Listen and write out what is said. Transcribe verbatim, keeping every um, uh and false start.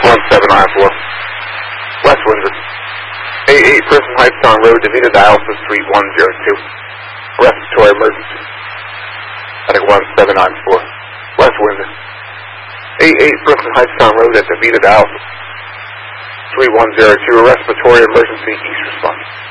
one seven nine four. West Windsor. A eight Person Heights on road, DeVita dialysis three one zero two. Respiratory emergency. Attic one seven nine four. West Windsor. A eight Person Heights on road at DeVita dialysis three one zero two. Respiratory emergency, east response.